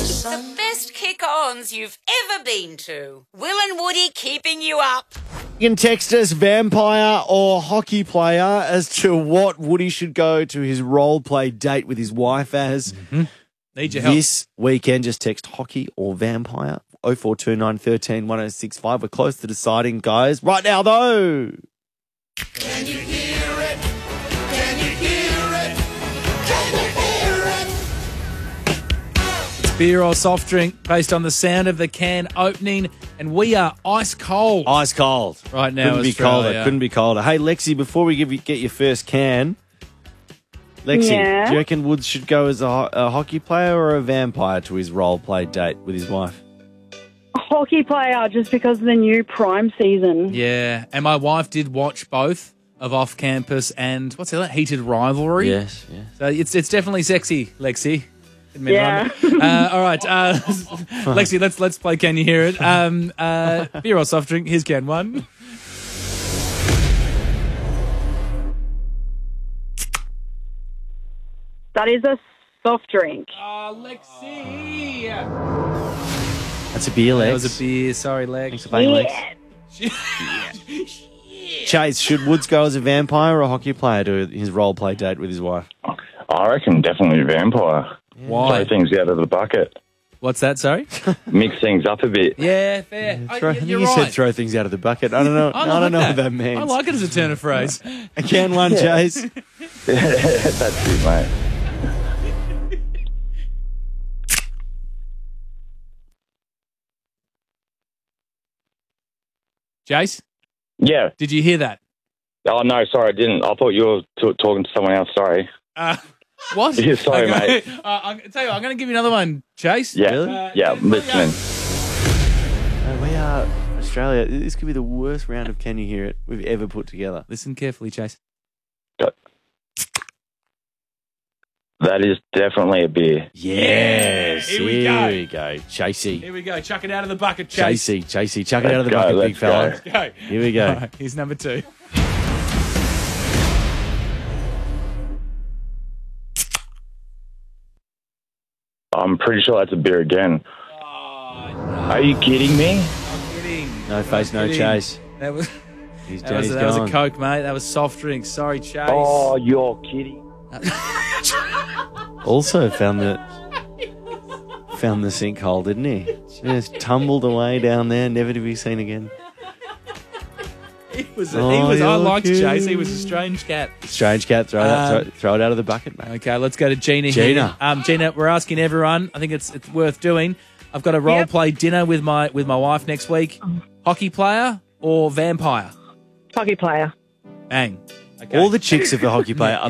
The best kick-ons you've ever been to. Will and Woody keeping you up. You can text us vampire or hockey player as to what Woody should go to his role play date with his wife as. Need your help. This weekend, just text hockey or vampire 0429 13 1065. We're close to deciding, guys. Right now, though. Can you hear it? Can you hear it? Can you hear it? Beer or soft drink based on the sound of the can opening, and we are ice cold. Ice cold. Right now, Couldn't be Australia. colder. Couldn't be colder. Hey, Lexi, before we get your first can, Lexi, Yeah? do you reckon Woods should go as a hockey player or a vampire to his role play date with his wife? Hockey player, just because of the new Prime season. Yeah, and my wife did watch both of Off Campus and what's the other? Heated Rivalry. Yes. So it's definitely sexy, Lexi. Admit Yeah. it. All right, Lexi, let's play Can You Hear It? Beer or soft drink? Here's can one. That is a soft drink. Oh, Lexi. That's a beer, Lex. That was a beer. Sorry, Lex. Thanks for playing, Lex. Chase, should Woods go as a vampire or a hockey player to his role play date with his wife? I reckon definitely vampire. Why? Throw things out of the bucket. What's that? Sorry. Mix things up a bit. Yeah, fair. I You're think you right. said throw things out of the bucket. I don't know. I don't know what that means. I like it as a turn of phrase. A can one, Chase. That's it, mate. Jace, Yeah. did you hear that? Oh, no, sorry, I didn't. I thought you were talking to someone else. Sorry. What? Yeah, sorry, mate. I'll tell you what, I'm going to give you another one, Chase. Yeah. Really? Yeah, I'm listening. We are Australia. This could be the worst round of Can You Hear It we've ever put together. Listen carefully, Chase. That is definitely a beer. Yes. Here we go. we go. Chasey. Here we go. Chuck it out of the bucket, Chase. Chasey. Chuck it out of the Let's go, bucket, big let's fella. go. Let's go. Here we go. All right, here's number two. I'm pretty sure that's a beer again. Oh, Are you kidding me? I'm kidding. No face, no Kidding. chase. That was His that was day's a gone. Coke, mate. That was soft drink. Sorry, Chase. Oh, you're kidding. Also found the sinkhole, didn't he? Just tumbled away down there, never to be seen again. He was. Oh, I you're liked kidding. Chase. He was a strange cat. Strange cat, throw it out of the bucket, mate. Okay, let's go to Gina. Gina. Here. Gina, we're asking everyone. I think it's worth doing. I've got a role play dinner with my wife next week. Hockey player or vampire? Hockey player. Bang. Okay. All the chicks of the hockey player